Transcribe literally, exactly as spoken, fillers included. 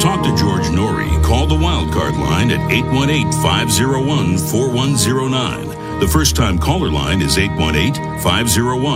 talk to George Norrie, call the Wildcard line at eight one eight, five oh one, four one oh nine. The first-time caller line is eight one eight, five oh one,